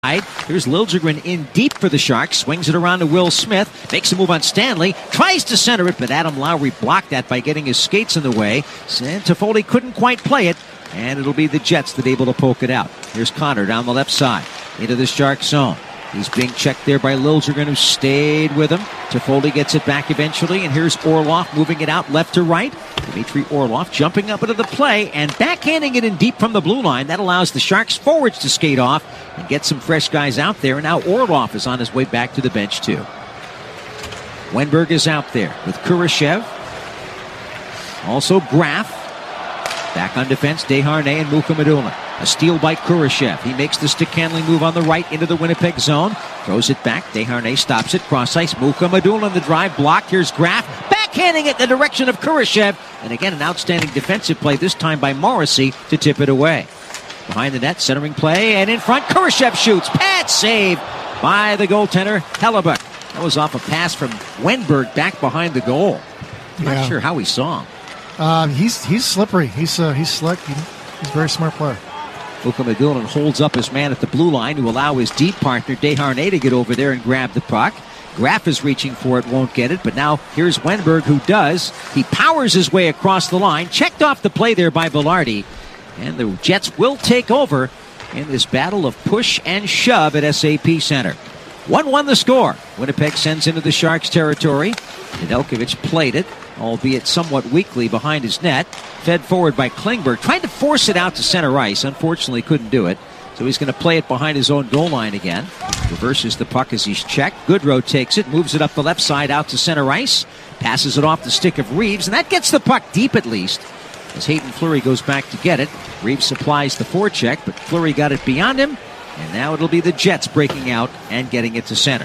Here's Liljegren in deep for the Sharks. Swings it around to Will Smith. Makes a move on Stanley. Tries to center it, but Adam Lowry blocked that by getting his skates in the way. And Toffoli couldn't quite play it. And it'll be the Jets that are able to poke it out. Here's Connor down the left side into the Shark zone. He's being checked there by Liljegren, who stayed with him. Toffoli gets it back eventually, and here's Orlov moving it out left to right. Dmitry Orlov jumping up into the play and backhanding it in deep from the blue line. That allows the Sharks forwards to skate off and get some fresh guys out there. And now Orlov is on his way back to the bench too. Wenberg is out there with Kurashev. Also Graf. Back on defense, Desharnais and Mukhamadullin. A steal by Kurashev. He makes the stick handling move on the right into the Winnipeg zone. Throws it back. Desharnais stops it. Cross ice. Mukhamadullin the drive. Blocked. Here's Graf. Backhanding it in the direction of Kurashev. And again, an outstanding defensive play, this time by Morrissey to tip it away. Behind the net, centering play, and in front, Kurashev shoots. Pad save by the goaltender, Hellebuyck. That was off a pass from Wenberg back behind the goal. Not sure how he saw him. He's slippery. He's slick. He's a very smart player. Mukhamadullin holds up his man at the blue line to allow his deep partner, Desharnais, to get over there and grab the puck. Graf is reaching for it, won't get it, but now here's Wenberg, who does. He powers his way across the line, checked off the play there by Velarde, and the Jets will take over in this battle of push and shove at SAP Center. 1-1 the score. Winnipeg sends into the Sharks' territory. Nedeljkovic played it, albeit somewhat weakly behind his net. Fed forward by Klingberg. Tried to force it out to center ice. Unfortunately, couldn't do it. So he's going to play it behind his own goal line again. Reverses the puck as he's checked. Goodrow takes it, moves it up the left side out to center ice. Passes it off the stick of Reeves, and that gets the puck deep at least. As Hayden Fleury goes back to get it. Reeves supplies the forecheck, but Fleury got it beyond him. And now it'll be the Jets breaking out and getting it to center.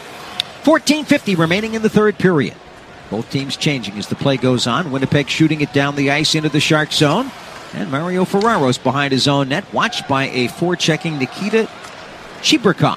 14:50 remaining in the third period. Both teams changing as the play goes on. Winnipeg shooting it down the ice into the Shark zone. And Mario Ferraro's behind his own net, watched by a forechecking Nikita Chibrikov.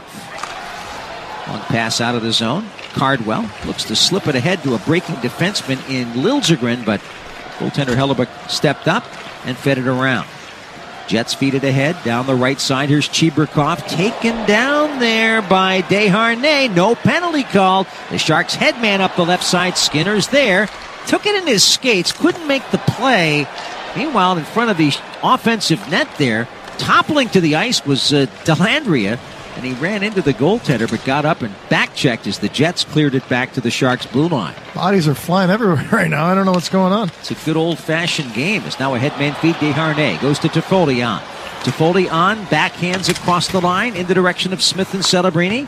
Long pass out of the zone. Cardwell looks to slip it ahead to a breaking defenseman in Liljegren, but goaltender Hellebuyck stepped up and fed it around. Jets feed it ahead down the right side. Here's Chibrikov taken down there by Desharnais. No penalty called. The Sharks headman up the left side. Skinner's there. Took it in his skates. Couldn't make the play. Meanwhile, in front of the offensive net there, toppling to the ice was Dellandrea. And he ran into the goaltender but got up and back-checked as the Jets cleared it back to the Sharks' blue line. Bodies are flying everywhere right now. I don't know what's going on. It's a good old-fashioned game. It's now a headman feed. Desharnais goes to Toffoli on. Toffoli on, backhands across the line in the direction of Smith and Celebrini.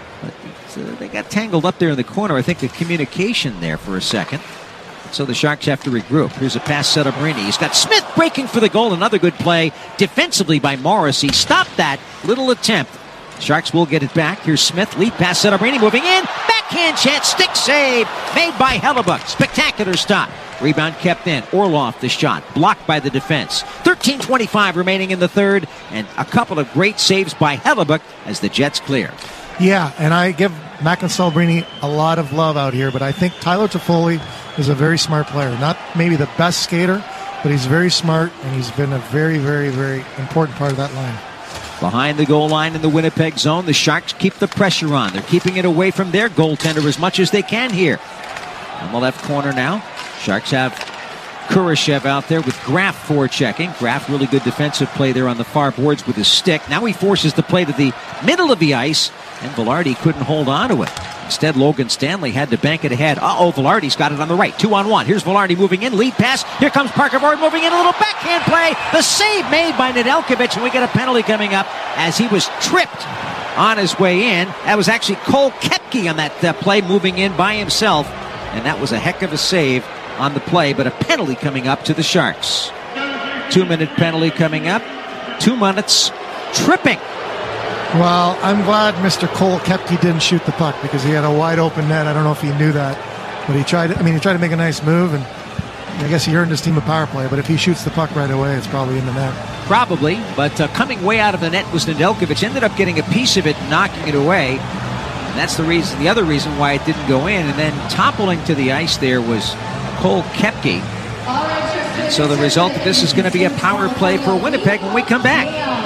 But they got tangled up there in the corner. I think a communication there for a second. So the Sharks have to regroup. Here's a pass, Celebrini. He's got Smith breaking for the goal. Another good play defensively by Morrissey. Stopped that little attempt. Sharks will get it back. Here's Smith. Lead pass, Celebrini moving in. Backhand chance. Stick save made by Hellebuyck. Spectacular stop. Rebound kept in. Orlov the shot. Blocked by the defense. 13:25 remaining in the third. And a couple of great saves by Hellebuyck as the Jets clear. Yeah, and I give Mac and Celebrini a lot of love out here, but I think Tyler Toffoli is a very smart player. Not maybe the best skater, but he's very smart, and he's been a very, very, very important part of that line. Behind the goal line in the Winnipeg zone, the Sharks keep the pressure on. They're keeping it away from their goaltender as much as they can here. On the left corner now, Sharks have Kurashev out there with Graf forechecking. Graf, really good defensive play there on the far boards with his stick. Now he forces the play to the middle of the ice, and Velarde couldn't hold on to it. Instead, Logan Stanley had to bank it ahead. Velarde's got it on the right. 2-on-1. Here's Velarde moving in. Lead pass. Here comes Parker Boyd moving in. A little backhand play. The save made by Nedeljkovic, and we get a penalty coming up as he was tripped on his way in. That was actually Cole Koepke on that play moving in by himself, and that was a heck of a save on the play, but a penalty coming up to the Sharks. 2-minute penalty coming up. 2 minutes tripping. Well, I'm glad Mr. Cole Koepke didn't shoot the puck because he had a wide open net. I don't know if he knew that, but he tried to make a nice move, and I guess he earned his team a power play, but if he shoots the puck right away, it's probably in the net. Probably, but coming way out of the net was Nedeljkovic. Ended up getting a piece of it and knocking it away. And that's the other reason why it didn't go in. And then toppling to the ice there was Cole Koepke. And so the result of this is going to be a power play for Winnipeg when we come back.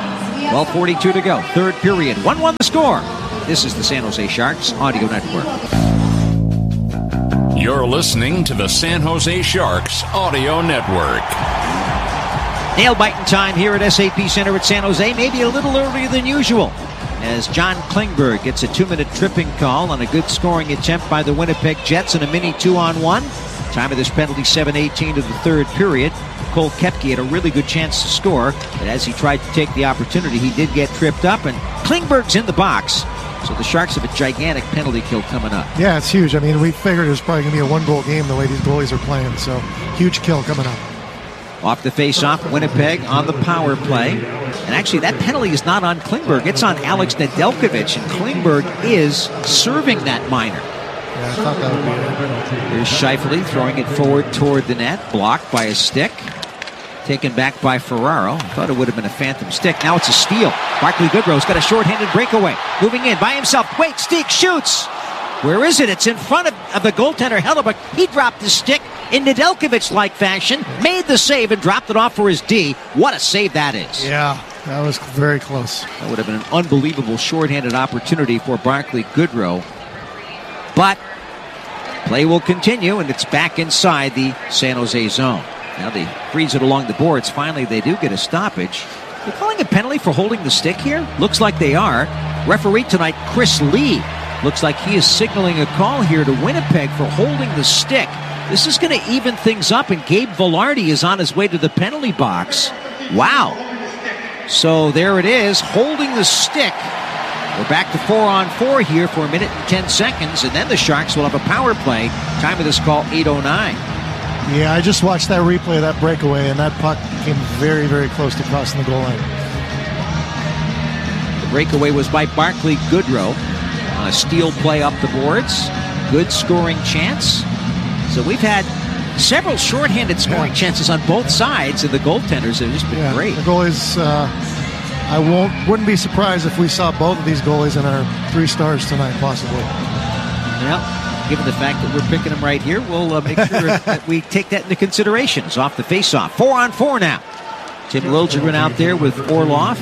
12:42 to go. Third period. 1-1 the score. This is the San Jose Sharks Audio Network. You're listening to the San Jose Sharks Audio Network. Nail-biting time here at SAP Center at San Jose. Maybe a little earlier than usual, as John Klingberg gets a 2-minute tripping call on a good scoring attempt by the Winnipeg Jets in a mini 2-on-1. Time of this penalty, 7:18 to the third period. Cole Koepke had a really good chance to score, but as he tried to take the opportunity, he did get tripped up, and Klingberg's in the box. So the Sharks have a gigantic penalty kill coming up. Yeah, it's huge. I mean, we figured it was probably going to be a one-goal game the way these goalies are playing, so huge kill coming up. Off the face-off, Winnipeg on the power play. And actually, that penalty is not on Klingberg. It's on Alex Nedeljkovic, and Klingberg is serving that minor. Yeah, I thought that would be it. Here's Scheifele throwing it forward toward the net, blocked by a stick. Taken back by Ferraro. Thought it would have been a phantom stick. Now it's a steal. Barclay Goodrow's got a shorthanded breakaway. Moving in by himself. Wait, Steek shoots. Where is it? It's in front of the goaltender, Hellebuyck. He dropped the stick in Nedeljkovic-like fashion, made the save, and dropped it off for his D. What a save that is. Yeah, that was very close. That would have been an unbelievable shorthanded opportunity for Barclay Goodrow. But play will continue, and it's back inside the San Jose zone. Now they freeze it along the boards. Finally, they do get a stoppage. They're calling a penalty for holding the stick here? Looks like they are. Referee tonight, Chris Lee. Looks like he is signaling a call here to Winnipeg for holding the stick. This is going to even things up, and Gabe Vilardi is on his way to the penalty box. Wow. So there it is, holding the stick. We're back to 4-on-4 here for 1 minute and 10 seconds, and then the Sharks will have a power play. Time of this call, 8:09. Yeah, I just watched that replay of that breakaway, and that puck came very, very close to crossing the goal line. The breakaway was by Barclay Goodrow on a steal play up the boards. Good scoring chance. So we've had several shorthanded scoring chances on both sides, and the goaltenders have just been great. The goalies, I wouldn't be surprised if we saw both of these goalies in our 3 stars tonight, possibly. Well, given the fact that we're picking them right here, we'll make sure that we take that into consideration. It's off the face-off. 4-on-4 now. Tim Liljegren out there with Orlov.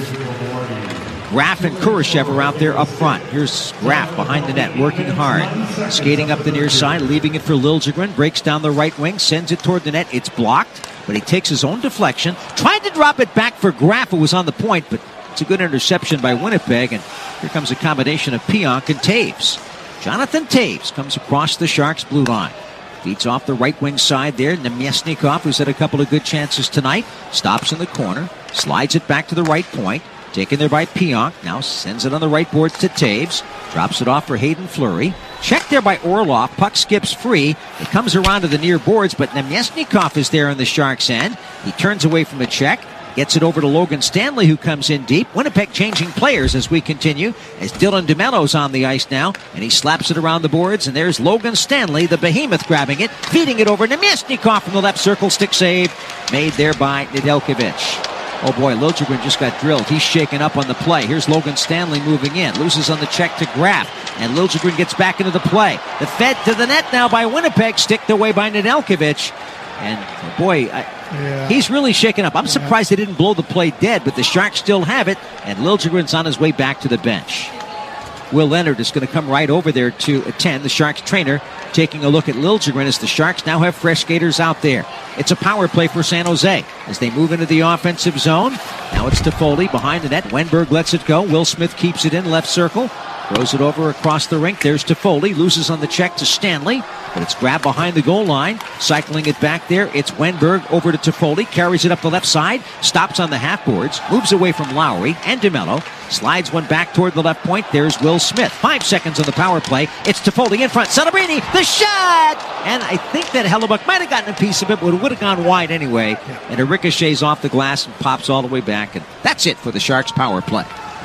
Graf and Kurashev are out there up front. Here's Graf behind the net, working hard. Skating up the near side, leaving it for Liljegren. Breaks down the right wing, sends it toward the net. It's blocked, but he takes his own deflection. Tried to drop it back for Graf, who was on the point, but it's a good interception by Winnipeg. And here comes a combination of Pionk and Taves. Jonathan Taves comes across the Sharks' blue line. Feeds off the right wing side there. Nemesnikov, who's had a couple of good chances tonight, stops in the corner, slides it back to the right point. Taken there by Pionk. Now sends it on the right board to Taves. Drops it off for Hayden Fleury. Checked there by Orlov. Puck skips free. It comes around to the near boards, but Nemesnikov is there on the Sharks' end. He turns away from the check. Gets it over to Logan Stanley, who comes in deep. Winnipeg changing players as we continue, as Dylan DeMello's on the ice now, and he slaps it around the boards, and there's Logan Stanley, the behemoth, grabbing it, feeding it over Nemesnikov from the left circle. Stick save made there by Nedeljkovic. Oh boy, Liljegren just got drilled. He's shaken up on the play. Here's Logan Stanley moving in. Loses on the check to Graf. And Liljegren gets back into the play. The fed to the net now by Winnipeg. Sticked away by Nedeljkovic. And boy, he's really shaken up. I'm surprised they didn't blow the play dead, but the Sharks still have it. And Liljegren's on his way back to the bench. Will Leonard is going to come right over there to attend. The Sharks trainer taking a look at Liljegren as the Sharks now have fresh skaters out there. It's a power play for San Jose as they move into the offensive zone. Now it's Toffoli behind the net. Wenberg lets it go. Will Smith keeps it in left circle. Throws it over across the rink. There's Toffoli. Loses on the check to Stanley. But it's grabbed behind the goal line. Cycling it back there. It's Wenberg over to Toffoli. Carries it up the left side. Stops on the half boards. Moves away from Lowry and DeMello. Slides one back toward the left point. There's Will Smith. 5 seconds on the power play. It's Toffoli in front. Celebrini. The shot! And I think that Hellebuyck might have gotten a piece of it, but it would have gone wide anyway. And it ricochets off the glass and pops all the way back. And that's it for the Sharks power play.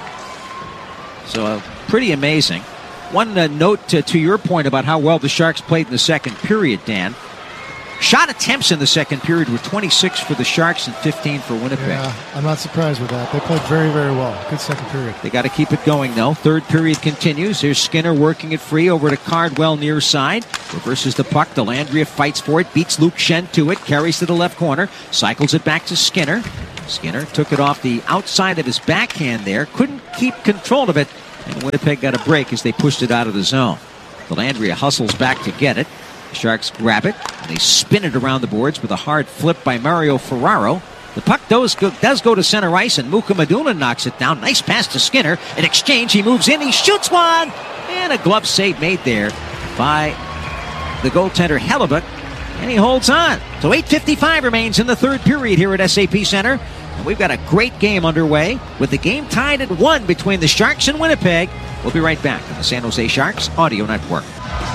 So pretty amazing. One note to your point about how well the Sharks played in the second period, Dan. Shot attempts in the second period were 26 for the Sharks and 15 for Winnipeg. Yeah, I'm not surprised with that. They played very, very well. Good second period. They got to keep it going, though. Third period continues. Here's Skinner working it free over to Cardwell near side. Reverses the puck. Dellandrea fights for it. Beats Luke Shen to it. Carries to the left corner. Cycles it back to Skinner. Skinner took it off the outside of his backhand there. Couldn't keep control of it. And Winnipeg got a break as they pushed it out of the zone. Dellandrea hustles back to get it. The Sharks grab it. And they spin it around the boards with a hard flip by Mario Ferraro. The puck does go to center ice, and Muka Maduna knocks it down. Nice pass to Skinner. In exchange, he moves in. He shoots one. And a glove save made there by the goaltender Hellebuyck. And he holds on. So 8:55 remains in the third period here at SAP Center. And we've got a great game underway with the game tied at 1 between the Sharks and Winnipeg. We'll be right back on the San Jose Sharks Audio Network.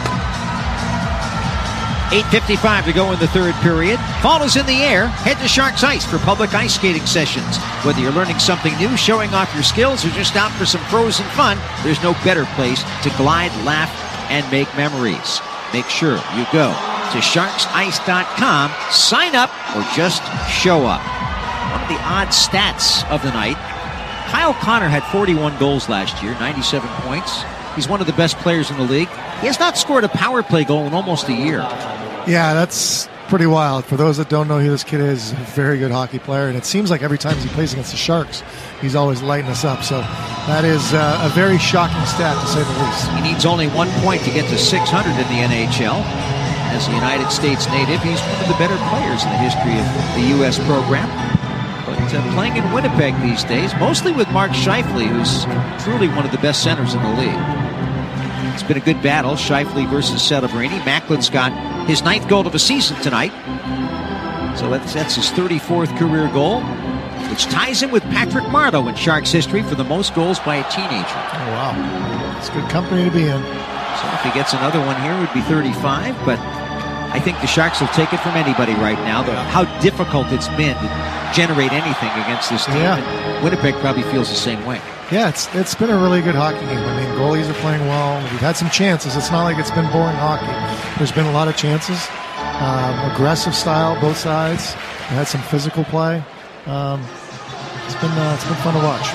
8:55 to go in the third period. Fall is in the air. Head to Sharks Ice for public ice skating sessions. Whether you're learning something new, showing off your skills, or just out for some frozen fun, there's no better place to glide, laugh, and make memories. Make sure you go to sharksice.com, sign up, or just show up. One of the odd stats of the night, Kyle Connor had 41 goals last year, 97 points. He's one of the best players in the league. He has not scored a power play goal in almost a year. Yeah, that's pretty wild. For those that don't know who this kid is, he's a very good hockey player, and it seems like every time he plays against the Sharks, he's always lighting us up. So that is a very shocking stat, to say the least. He needs only 1 point to get to 600 in the NHL. As a United States native, he's one of the better players in the history of the U.S. program. But playing in Winnipeg these days, mostly with Mark Scheifele, who's truly one of the best centers in the league. It's been a good battle, Scheifele versus Celebrini. Macklin's got his 9th goal of the season tonight. So that's his 34th career goal, which ties him with Patrick Marleau in Sharks history for the most goals by a teenager. Oh, wow. It's good company to be in. So if he gets another one here, it would be 35, but I think the Sharks will take it from anybody right now. How difficult it's been to generate anything against this team. Yeah. And Winnipeg probably feels the same way. Yeah, it's been a really good hockey game. I mean, goalies are playing well. We've had some chances. It's not like it's been boring hockey. There's been a lot of chances. Aggressive style, both sides. We had some physical play. It's been fun to watch.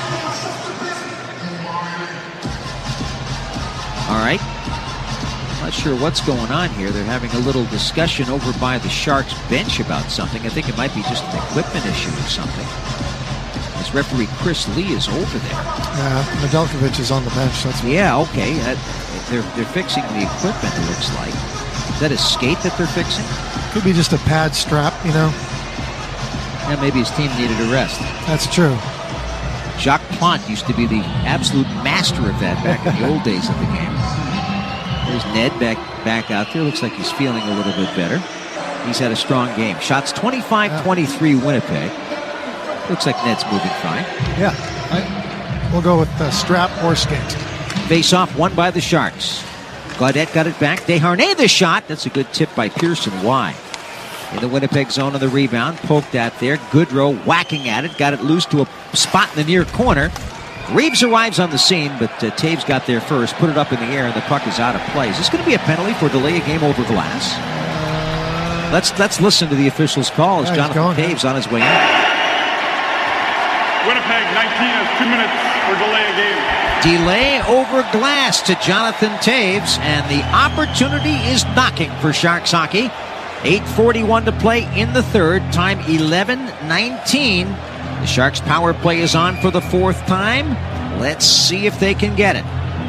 All right. Not sure what's going on here. They're having a little discussion over by the Sharks bench about something. I think it might be just an equipment issue or something. As referee Chris Lee is over there. Yeah, Nedeljkovic is on the bench. Yeah, okay. They're fixing the equipment, it looks like. Is that a skate that they're fixing? Could be just a pad strap, you know. Yeah, maybe his team needed a rest. That's true. Jacques Plante used to be the absolute master of that back in the old days of the game. There's Ned back out there. Looks like he's feeling a little bit better. He's had a strong game. Shots 25-23 Winnipeg. Looks like Ned's moving fine. Yeah. We'll go with strap or skate. Face-off won by the Sharks. Gaudette got it back. Desharnais the shot. That's a good tip by Pearson. Wide. In the Winnipeg zone on the rebound. Poked at there. Goodrow whacking at it. Got it loose to a spot in the near corner. Reeves arrives on the scene, but Taves got there first. Put it up in the air, and the puck is out of play. Is this going to be a penalty for delay a game over glass? Let's listen to the official's call as Jonathan Taves on his way in. Winnipeg 19 has 2 minutes for delay a game. Delay over glass to Jonathan Taves, and the opportunity is knocking for Sharks hockey. 8:41 to play in the third. Time 11:19. The Sharks power play is on for the 4th time. Let's see if they can get it.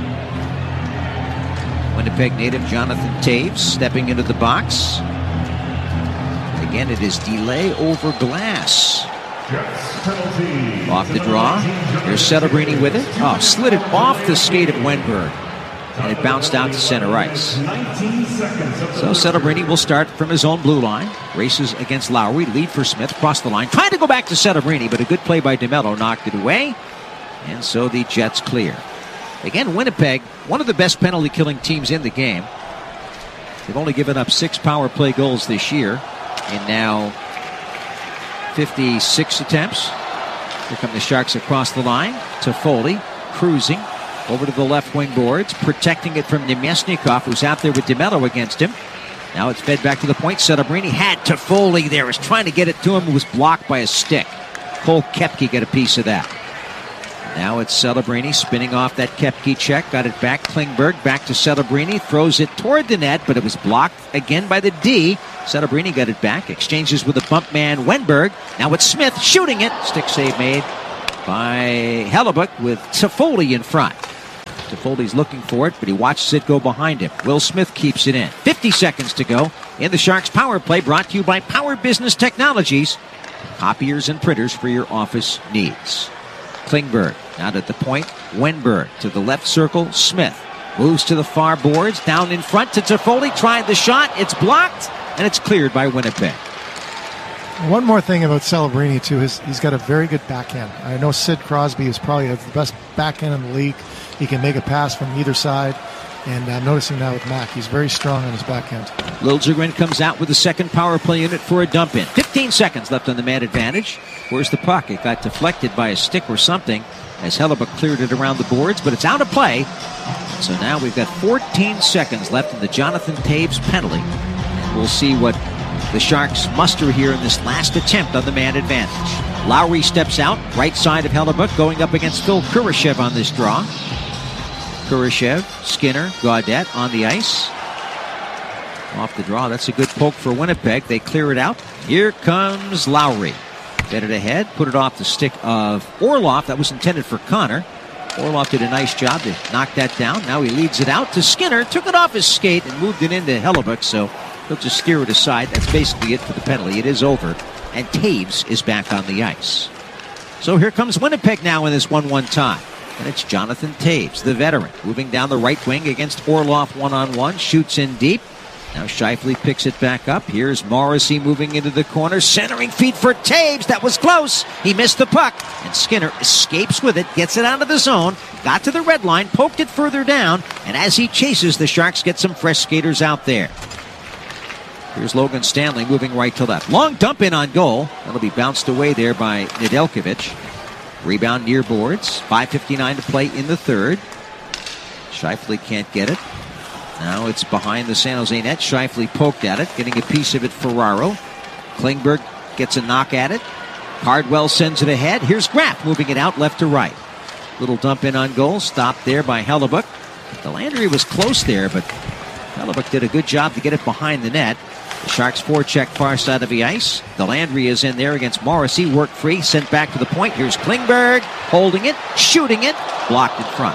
Winnipeg native Jonathan Taves stepping into the box. Again, it is delay over glass. Off the draw. Here's Celebrini with it. Oh, slid it off the skate of Wenberg. And it bounced out to center ice. So Celebrini will start from his own blue line. Races against Lowry. Lead for Smith. Cross the line. Trying to go back to Celebrini, but a good play by DeMello knocked it away. And so the Jets clear. Again, Winnipeg, one of the best penalty-killing teams in the game. They've only given up 6 power play goals this year. And now 56 attempts. Here come the Sharks across the line. Toffoli cruising over to the left wing boards, protecting it from Nemesnikov, who's out there with DeMello against him. Now it's fed back to the point. Celebrini had Toffoli there. Was trying to get it to him. It was blocked by a stick. Cole Koepke got a piece of that. Now it's Celebrini spinning off that Koepke check. Got it back. Klingberg back to Celebrini. Throws it toward the net, but it was blocked again by the D. Celebrini got it back, exchanges with the bump man Wenberg. Now it's Smith shooting it. Stick save made by Hellebuyck with Toffoli in front. Toffoli's looking for it, but he watches it go behind him. Will Smith keeps it in. 50 seconds to go in the Sharks power play, brought to you by Power Business Technologies. Copiers and printers for your office needs. Klingberg out at the point. Wenberg to the left circle. Smith moves to the far boards. Down in front to Toffoli. Tried the shot. It's blocked, and it's cleared by Winnipeg. One more thing about Celebrini, too, is he's got a very good backhand. I know Sid Crosby is probably the best backhand in the league. He can make a pass from either side, and I'm noticing that with Mac. He's very strong on his backhand. Liljegren comes out with the second power play unit for a dump in. 15 seconds left on the man advantage. Where's the puck? It got deflected by a stick or something as Hellebuyck cleared it around the boards, but it's out of play. So now we've got 14 seconds left in the Jonathan Toews penalty. We'll see what the Sharks muster here in this last attempt on the man advantage. Lowry steps out, right side of Hellebuyck, going up against Phil Kurashev on this draw. Kurashev, Skinner, Gaudette on the ice. Off the draw. That's a good poke for Winnipeg. They clear it out. Here comes Lowry. Get it ahead. Put it off the stick of Orlov. That was intended for Connor. Orlov did a nice job to knock that down. Now he leads it out to Skinner. Took it off his skate and moved it into Hellebuyck. So he'll just steer it aside. That's basically it for the penalty. It is over. And Toews is back on the ice. So here comes Winnipeg now in this 1-1 tie. And it's Jonathan Toews, the veteran, moving down the right wing against Orlov one-on-one. Shoots in deep. Now Scheifele picks it back up. Here's Morrissey moving into the corner. Centering feed for Toews. That was close. He missed the puck. And Skinner escapes with it, gets it out of the zone, got to the red line, poked it further down. And as he chases, the Sharks get some fresh skaters out there. Here's Logan Stanley moving right to left. Long dump in on goal. That'll be bounced away there by Nedeljkovic. Rebound near boards. 5:59 to play in the third. Scheifele can't get it. Now it's behind the San Jose net. Scheifele poked at it, getting a piece of it. Ferraro. Klingberg gets a knock at it. Cardwell sends it ahead. Here's Graff moving it out left to right. Little dump in on goal. Stopped there by Hellebuyck. Delandry was close there, but Hellebuyck did a good job to get it behind the net. The Sharks forecheck far side of the ice. Delandry is in there against Morrissey. Work free, sent back to the point. Here's Klingberg, holding it, shooting it, blocked in front.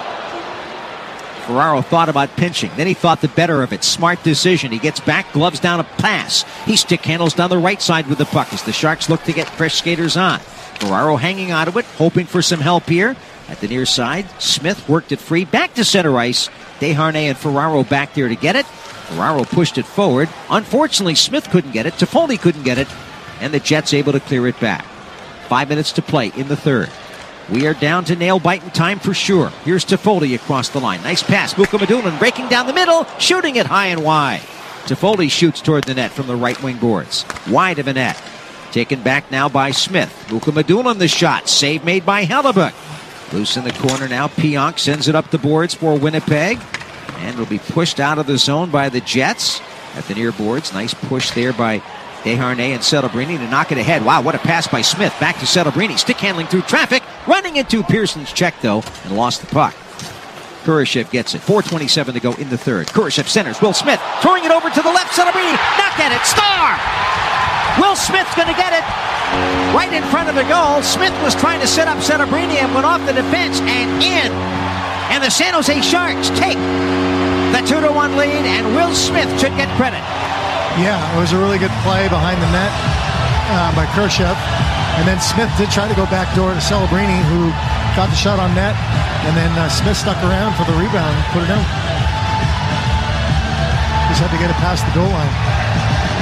Ferraro thought about pinching. Then he thought the better of it. Smart decision. He gets back, gloves down a pass. He stick handles down the right side with the puck as the Sharks look to get fresh skaters on. Ferraro hanging out of it, hoping for some help here. At the near side, Smith worked it free. Back to center ice. Desharnais and Ferraro back there to get it. Ferraro pushed it forward. Unfortunately, Smith couldn't get it. Toffoli couldn't get it. And the Jets able to clear it back. 5 minutes to play in the third. We are down to nail-biting time for sure. Here's Toffoli across the line. Nice pass. Mukhamadullin breaking down the middle, shooting it high and wide. Toffoli shoots toward the net from the right wing boards. Wide of the net. Taken back now by Smith. Mukhamadullin the shot. Save made by Hellebuyck. Loose in the corner now. Pionk sends it up the boards for Winnipeg. And will be pushed out of the zone by the Jets at the near boards. Nice push there by Desharnais and Celebrini to knock it ahead. Wow, what a pass by Smith. Back to Celebrini. Stick handling through traffic. Running into Pearson's check, though, and lost the puck. Kurashev gets it. 4:27 to go in the third. Kurashev centers. Will Smith throwing it over to the left. Celebrini knocked at it. Star! Will Smith's going to get it right in front of the goal. Smith was trying to set up Celebrini and went off the defense and in. And the San Jose Sharks take the 2-1 lead, and Will Smith should get credit. Yeah, it was a really good play behind the net by Kurashev. And then Smith did try to go back door to Celebrini, who got the shot on net. And then Smith stuck around for the rebound and put it out. Just had to get it past the goal line.